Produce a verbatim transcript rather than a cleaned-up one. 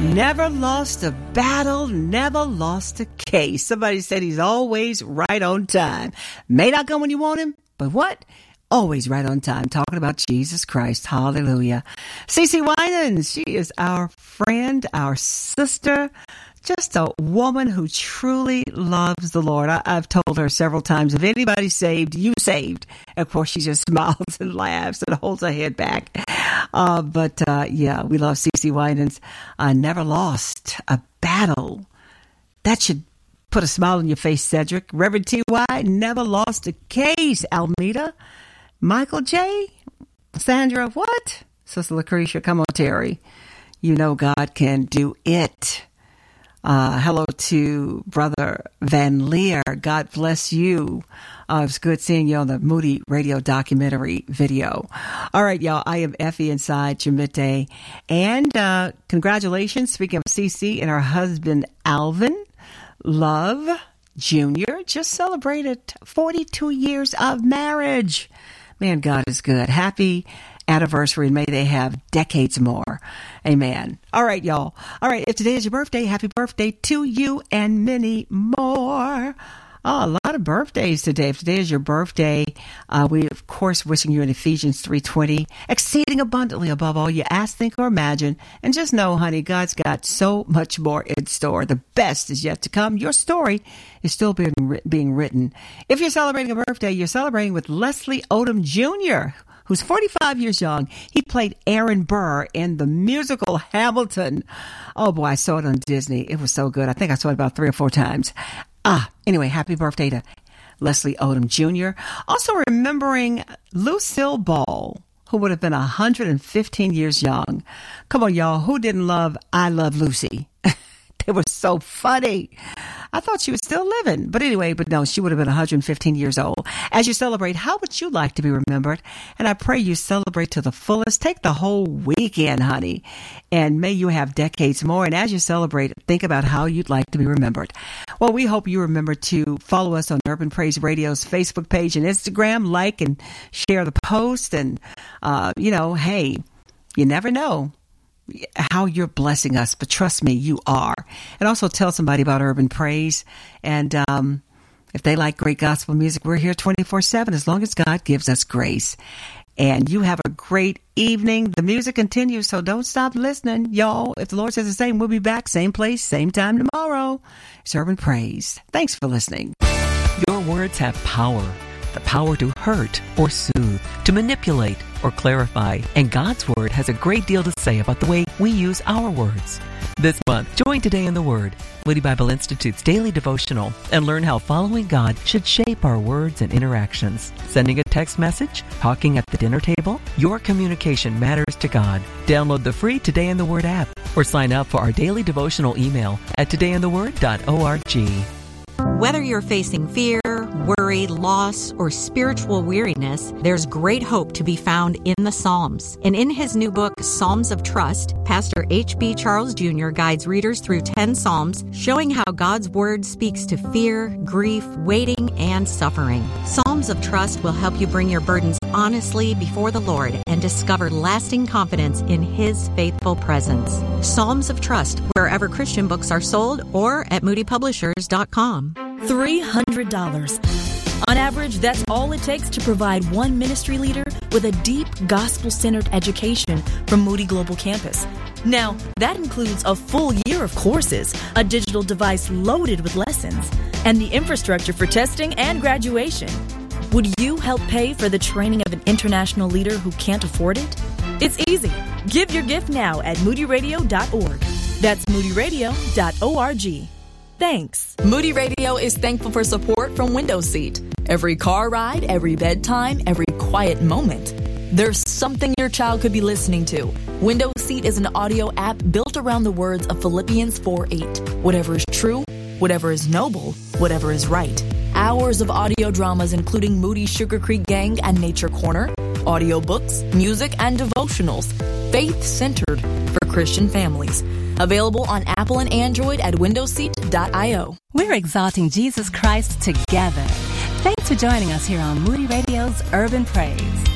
Never lost a battle, never lost a case. Somebody said he's always right on time. May not come when you want him, but what? Always right on time. Talking about Jesus Christ. Hallelujah. CeCe Winans, she is our friend, our sister, just a woman who truly loves the Lord. I, I've told her several times, if anybody's saved, you saved. And of course, she just smiles and laughs and holds her head back. Uh, but uh, yeah, we love CeCe Winans. I never lost a battle. That should put a smile on your face, Cedric. Reverend T Y, never lost a case. Almeda. Michael J. Sandra, what? Sister Lucretia, come on, Terry. You know God can do it. Uh, hello to Brother Van Leer. God bless you. Uh, it was good seeing you on the Moody Radio documentary video. All right, y'all. I am Effie inside Jamite. And uh, congratulations, speaking of CeCe and her husband, Alvin Love Junior, just celebrated forty-two years of marriage. Man, God is good. Happy anniversary, and may they have decades more. Amen. All right, y'all. All right, if today is your birthday, happy birthday to you and many more. Oh, a lot of birthdays today. If today is your birthday, uh, we, of course, wishing you in Ephesians three twenty, exceeding abundantly above all you ask, think, or imagine. And just know, honey, God's got so much more in store. The best is yet to come. Your story is still being, being written. If you're celebrating a birthday, you're celebrating with Leslie Odom Junior, who's forty-five years young. He played Aaron Burr in the musical Hamilton. Oh, boy, I saw it on Disney. It was so good. I think I saw it about three or four times. Ah, anyway, happy birthday to Leslie Odom Junior Also remembering Lucille Ball, who would have been one hundred fifteen years young. Come on, y'all. Who didn't love I Love Lucy? They were so funny. I thought she was still living. But anyway, but no, she would have been one hundred fifteen years old. As you celebrate, how would you like to be remembered? And I pray you celebrate to the fullest. Take the whole weekend, honey. And may you have decades more. And as you celebrate, think about how you'd like to be remembered. Well, we hope you remember to follow us on Urban Praise Radio's Facebook page and Instagram. Like and share the post. And, uh, you know, hey, you never know how you're blessing us, but trust me, you are. And also tell somebody about Urban Praise. And um, if they like great gospel music, we're here twenty-four seven as long as God gives us grace. And you have a great evening. The music continues, so don't stop listening, y'all. If the Lord says the same, we'll be back, same place, same time tomorrow. It's Urban Praise. Thanks for listening. Your words have power. The power to hurt or soothe, to manipulate or clarify. And God's Word has a great deal to say about the way we use our words. This month, join Today in the Word, Moody Bible Institute's daily devotional, and learn how following God should shape our words and interactions. Sending a text message, talking at the dinner table, your communication matters to God. Download the free Today in the Word app or sign up for our daily devotional email at today in the word dot org. Whether you're facing fear, worry, loss, or spiritual weariness, there's great hope to be found in the Psalms. And in his new book, Psalms of Trust, Pastor H B Charles Junior guides readers through ten Psalms, showing how God's Word speaks to fear, grief, waiting, and suffering. Psalms of Trust will help you bring your burdens honestly before the Lord and discover lasting confidence in His faithful presence. Psalms of Trust, wherever Christian books are sold, or at moody publishers dot com. three hundred dollars. On average, that's all it takes to provide one ministry leader with a deep gospel-centered education from Moody Global Campus. Now, that includes a full year of courses, a digital device loaded with lessons, and the infrastructure for testing and graduation. Would you help pay for the training of an international leader who can't afford it? It's easy. Give your gift now at moody radio dot org. That's moody radio dot org. Thanks. Moody Radio is thankful for support from Window Seat. Every car ride, every bedtime, every quiet moment. There's something your child could be listening to. Window Seat is an audio app built around the words of Philippians four eight. Whatever is true, whatever is noble, whatever is right. Hours of audio dramas including Moody Sugar Creek Gang and Nature Corner, audiobooks, music, and devotionals. Faith-centered for Christian families. Available on Apple and Android at window seat dot io. We're exalting Jesus Christ together. Thanks for joining us here on Moody Radio's Urban Praise.